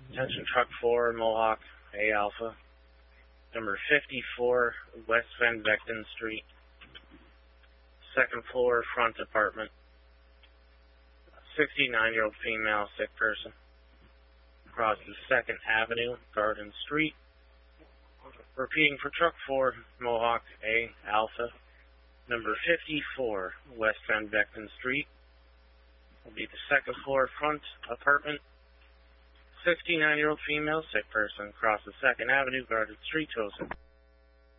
Attention truck 4, Mohawk A Alpha. Number 54, West Van Vechten Street. Second floor, front apartment. 69-year-old female, sick person. Crosses 2nd Avenue, Garden Street. Repeating for truck 4, Mohawk A Alpha. Number 54, West Van Vechten Street. Will be the second floor, front apartment. 69-year-old female, sick person. Crosses 2nd Avenue, Garden Street, Chosen.